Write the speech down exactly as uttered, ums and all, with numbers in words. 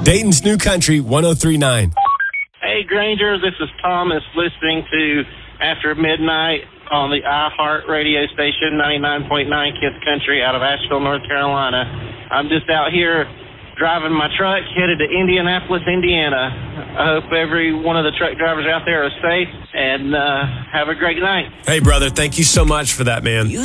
Dayton's New Country one oh three point nine. Hey, Granger, this is Thomas listening to After Midnight on the iHeart radio station, ninety-nine point nine Kids Country out of Asheville, North Carolina. I'm just out here driving my truck headed to Indianapolis, Indiana. I hope every one of the truck drivers out there are safe and uh, have a great night. Hey, brother, thank you so much for that, man.